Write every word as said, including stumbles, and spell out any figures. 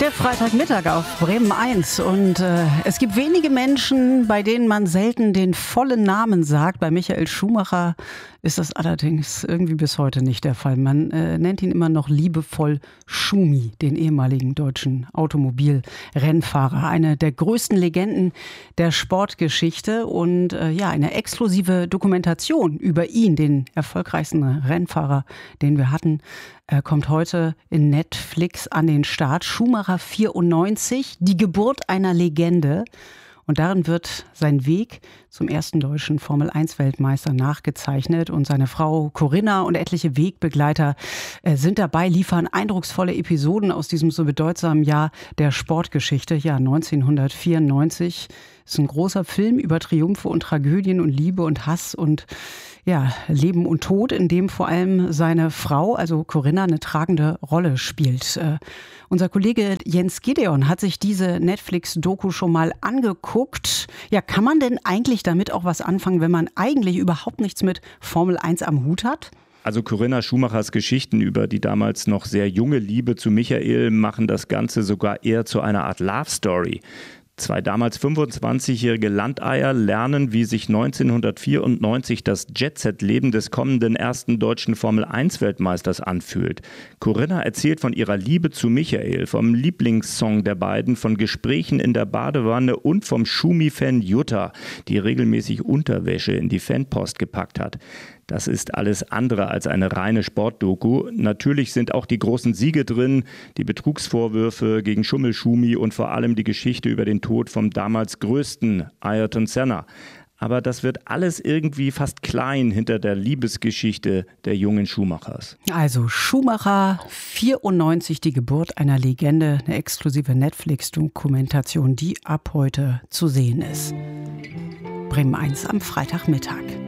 Der Freitagmittag auf Bremen eins und äh, es gibt wenige Menschen, bei denen man selten den vollen Namen sagt. Bei Michael Schumacher ist das allerdings irgendwie bis heute nicht der Fall. Man äh, nennt ihn immer noch liebevoll Schumi, den ehemaligen deutschen Automobilrennfahrer. Eine der größten Legenden der Sportgeschichte und äh, ja, eine exklusive Dokumentation über ihn, den erfolgreichsten Rennfahrer, den wir hatten, äh, kommt heute in Netflix an den Start. Schumacher vierundneunzig, die Geburt einer Legende. Und darin wird sein Weg zum ersten deutschen Formel eins Weltmeister nachgezeichnet. Und seine Frau Corinna und etliche Wegbegleiter äh, sind dabei, liefern eindrucksvolle Episoden aus diesem so bedeutsamen Jahr der Sportgeschichte. Ja, neunzehnhundertvierundneunzig ist ein großer Film über Triumphe und Tragödien und Liebe und Hass und ja, Leben und Tod, in dem vor allem seine Frau, also Corinna, eine tragende Rolle spielt. Äh, unser Kollege Jens Gideon hat sich diese Netflix-Doku schon mal angeguckt. Ja, kann man denn eigentlich damit auch was anfangen, wenn man eigentlich überhaupt nichts mit Formel eins am Hut hat? Also Corinna Schumachers Geschichten über die damals noch sehr junge Liebe zu Michael machen das Ganze sogar eher zu einer Art Love Story. Zwei damals fünfundzwanzigjährige Landeier lernen, wie sich neunzehnhundertvierundneunzig das Jet-Set-Leben des kommenden ersten deutschen Formel eins Weltmeisters anfühlt. Corinna erzählt von ihrer Liebe zu Michael, vom Lieblingssong der beiden, von Gesprächen in der Badewanne und vom Schumi-Fan Jutta, die regelmäßig Unterwäsche in die Fanpost gepackt hat. Das ist alles andere als eine reine Sportdoku. Natürlich sind auch die großen Siege drin, die Betrugsvorwürfe gegen Schummelschumi und vor allem die Geschichte über den Tod vom damals größten Ayrton Senna. Aber das wird alles irgendwie fast klein hinter der Liebesgeschichte der jungen Schumachers. Also Schumacher vierundneunzig, die Geburt einer Legende, eine exklusive Netflix-Dokumentation, die ab heute zu sehen ist. Bremen eins am Freitagmittag.